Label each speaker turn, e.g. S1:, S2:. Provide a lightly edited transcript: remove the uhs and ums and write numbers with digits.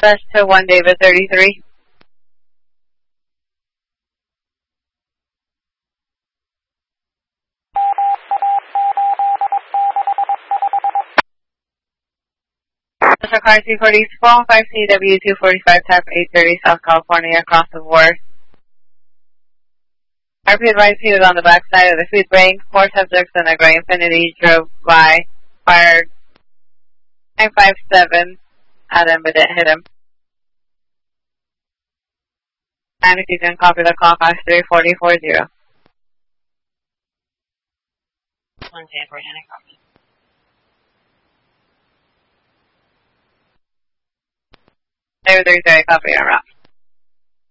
S1: Dispatch to 1 David 33. Special car 240 Small 5CW 245 type 830 South California across the board. RP advised he was on the back side of the food bank. 4 subjects in a gray Infiniti drove by, fired 957 at him but didn't hit him. And if you can copy the call, 534040. 1 Sanford, and a copy. David 33, copy, en route.